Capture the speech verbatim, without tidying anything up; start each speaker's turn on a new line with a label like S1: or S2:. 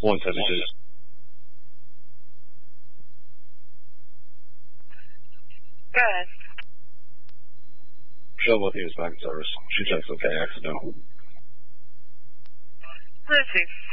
S1: one seventy-two.
S2: Go ahead.
S1: Shovel with you is back in service. She checks okay, accidental.
S2: Lucy.